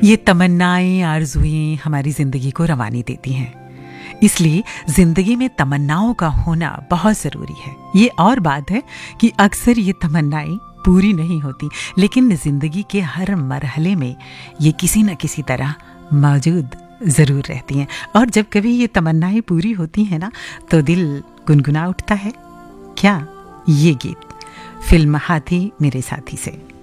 ये तमन्नाएं, आरज़ुएं हमारी ज़िंदगी को रवानी देती हैं। इसलिए ज़िंदगी में तमन्नाओं का होना बहुत ज़रूरी है। ये और बात है कि अक्सर ये तमन्नाएं पूरी नहीं होती, लेकिन ज़िंदगी के हर मरहले में ये किसी न किसी तरह मौजूद ज़रूर रहती हैं। और जब कभी ये तमन्नाएं पूरी होती हैं ना, तो दिल गुनगुना उठता है। क्या ये गीत फिल्म हाथी मेरे साथी से।